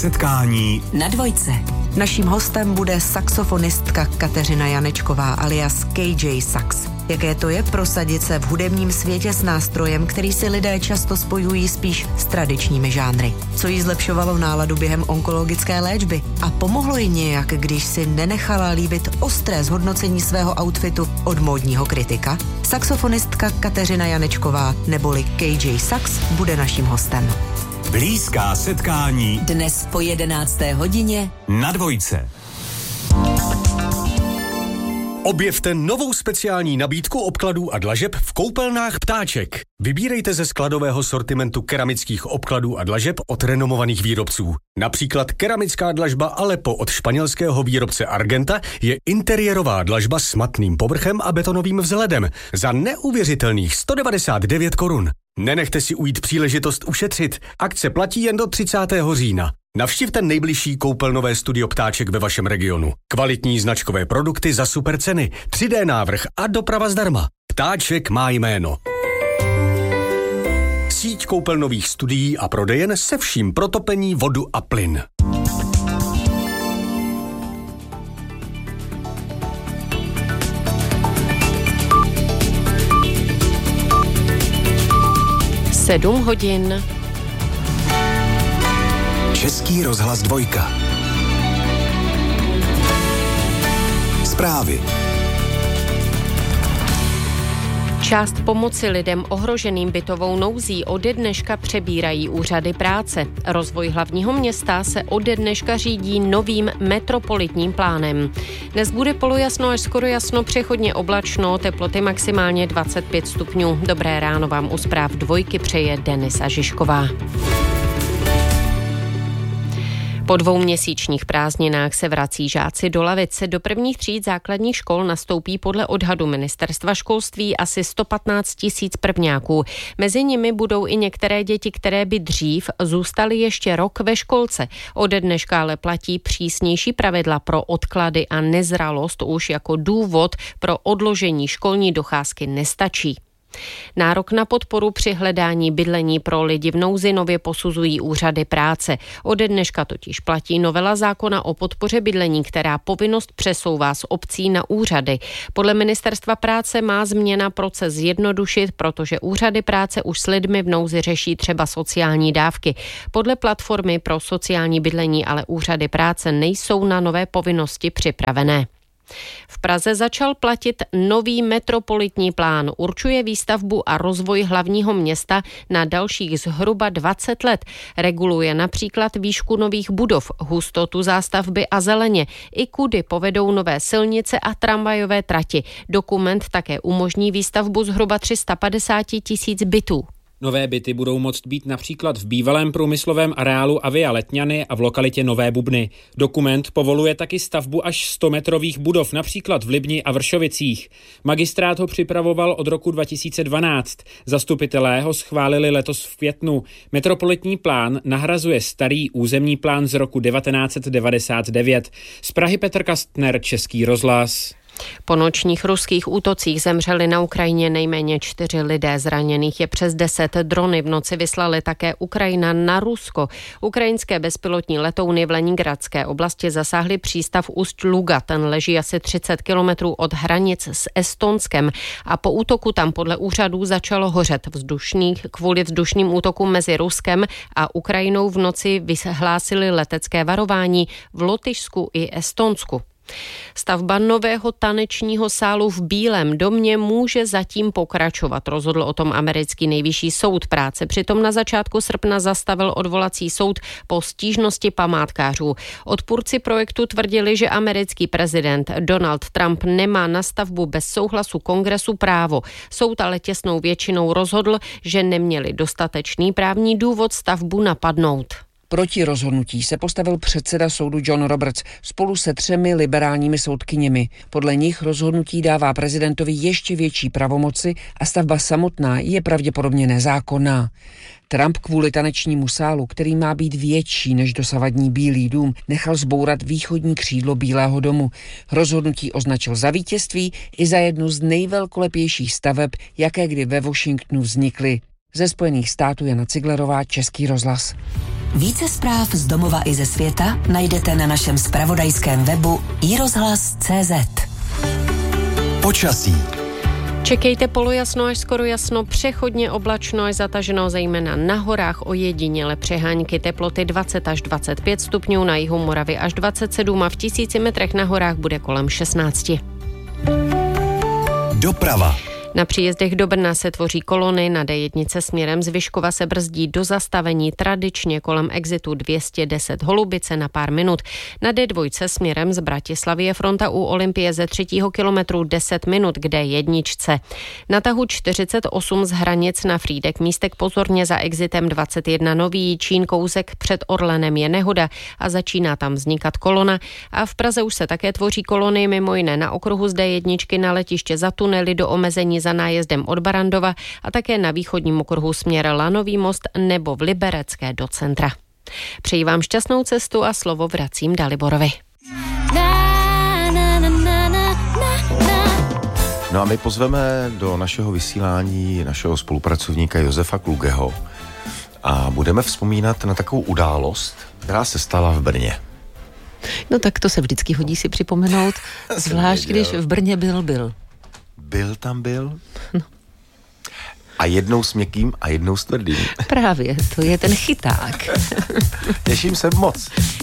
Setkání na dvojce. Naším hostem bude saxofonistka Kateřina Janečková alias KJ Sax. Jaké to je prosadit se v hudebním světě s nástrojem, který si lidé často spojují spíš s tradičními žánry. Co jí zlepšovalo náladu během onkologické léčby a pomohlo jí nějak, když si nenechala líbit ostré zhodnocení svého outfitu od módního kritika? Saxofonistka Kateřina Janečková neboli KJ Sax bude naším hostem. Blízká setkání Dnes po 11. hodině na dvojce. Objevte novou speciální nabídku obkladů a dlažeb v koupelnách Ptáček. Vybírejte ze skladového sortimentu keramických obkladů a dlažeb od renomovaných výrobců. Například keramická dlažba Aleppo od španělského výrobce Argenta je interiérová dlažba s matným povrchem a betonovým vzhledem za neuvěřitelných 199 korun. Nenechte si ujít příležitost ušetřit. Akce platí jen do 30. října. Navštivte nejbližší koupelnové studio Ptáček ve vašem regionu. Kvalitní značkové produkty za super ceny, 3D návrh a doprava zdarma. Ptáček má jméno. Síť koupelnových studií a prodejen se vším pro topení, vodu a plyn. Sedm hodin. Český rozhlas dvojka. Zprávy. Část pomoci lidem ohroženým bytovou nouzí ode dneška přebírají úřady práce. Rozvoj hlavního města se ode dneška řídí novým metropolitním plánem. Dnes bude polojasno až skoro jasno, přechodně oblačno, teploty maximálně 25 stupňů. Dobré ráno vám u zpráv dvojky přeje Denisa Žižková. Po dvouměsíčních prázdninách se vrací žáci do lavic. Do prvních tříd základních škol nastoupí podle odhadu ministerstva školství asi 115 000 prvňáků. Mezi nimi budou i některé děti, které by dřív zůstaly ještě rok ve školce. Ode dneška ale platí přísnější pravidla pro odklady a nezralost už jako důvod pro odložení školní docházky nestačí. Nárok na podporu při hledání bydlení pro lidi v nouzi nově posuzují úřady práce. Ode dneška totiž platí novela zákona o podpoře bydlení, která povinnost přesouvá z obcí na úřady. Podle ministerstva práce má změna proces zjednodušit, protože úřady práce už s lidmi v nouzi řeší třeba sociální dávky. Podle platformy pro sociální bydlení ale úřady práce nejsou na nové povinnosti připravené. V Praze začal platit nový metropolitní plán. Určuje výstavbu a rozvoj hlavního města na dalších zhruba 20 let. Reguluje například výšku nových budov, hustotu zástavby a zeleně, i kudy povedou nové silnice a tramvajové trati. Dokument také umožní výstavbu zhruba 350 000 bytů. Nové byty budou moct být například v bývalém průmyslovém areálu Avia Letňany a v lokalitě Nové Bubny. Dokument povoluje taky stavbu až 100metrových budov, například v Libni a Vršovicích. Magistrát ho připravoval od roku 2012. Zastupitelé ho schválili letos v květnu. Metropolitní plán nahrazuje starý územní plán z roku 1999. Z Prahy Petr Kastner, Český rozhlas. Po nočních ruských útocích zemřeli na Ukrajině nejméně 4 lidé, zraněných je přes 10. Drony v noci vyslali také Ukrajina na Rusko. Ukrajinské bezpilotní letouny v Leningradské oblasti zasáhly přístav Ust-Luga. Ten leží asi 30 kilometrů od hranic s Estonskem a po útoku tam podle úřadů začalo hořet. Kvůli vzdušným útokům mezi Ruskem a Ukrajinou v noci vyhlásili letecké varování v Lotyšsku i Estonsku. Stavba nového tanečního sálu v Bílém domě může zatím pokračovat, rozhodl o tom americký nejvyšší soud práce. Přitom na začátku srpna zastavil odvolací soud po stížnosti památkářů. Odpůrci projektu tvrdili, že americký prezident Donald Trump nemá na stavbu bez souhlasu kongresu právo. Soud ale těsnou většinou rozhodl, že neměli dostatečný právní důvod stavbu napadnout. Proti rozhodnutí se postavil předseda soudu John Roberts spolu se 3 liberálními soudkyněmi. Podle nich rozhodnutí dává prezidentovi ještě větší pravomoci a stavba samotná je pravděpodobně nezákonná. Trump kvůli tanečnímu sálu, který má být větší než dosavadní Bílý dům, nechal zbourat východní křídlo Bílého domu. Rozhodnutí označil za vítězství i za jednu z nejvelkolepějších staveb, jaké kdy ve Washingtonu vznikly. Ze Spojených států Jana Ciglerová, Český rozhlas. Více zpráv z domova i ze světa najdete na našem zpravodajském webu iRozhlas.cz. Počasí. Čekejte polojasno až skoro jasno, přechodně oblačno až zataženo, zejména na horách ojediněle přehánky, teploty 20 až 25 stupňů, na jihu Moravy až 27 a v 1000 metrech na horách bude kolem 16. Doprava. Na příjezdech do Brna se tvoří kolony, na D1 směrem z Vyškova se brzdí do zastavení tradičně kolem exitu 210 Holubice na pár minut. Na D2 směrem z Bratislavy je fronta u Olympie ze 3. kilometru 10 minut k D1. Na tahu 48 z Hranic na Frýdek místek pozorně za exitem 21 Nový Jičín, kousek před Orlenem je nehoda a začíná tam vznikat kolona. A v Praze už se také tvoří kolony, mimo jiné na okruhu z D1 na letiště za tunely do omezení za nájezdem od Barandova a také na východním okruhu směr Lanový most nebo v Liberecké do centra. Přeji vám šťastnou cestu a slovo vracím Daliborovi. No a my pozveme do našeho vysílání našeho spolupracovníka Josefa Klugeho a budeme vzpomínat na takovou událost, která se stala v Brně. No tak to se vždycky hodí si připomenout, zvlášť když v Brně byl. Byl tam byl? No. A jednou s měkkým a jednou s tvrdým. Právě, to je ten chyták. Těším se moc.